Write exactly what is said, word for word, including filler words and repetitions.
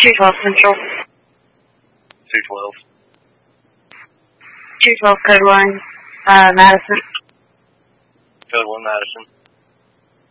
two twelve Central. two twelve. two twelve Code one, uh, Madison. Code one Madison.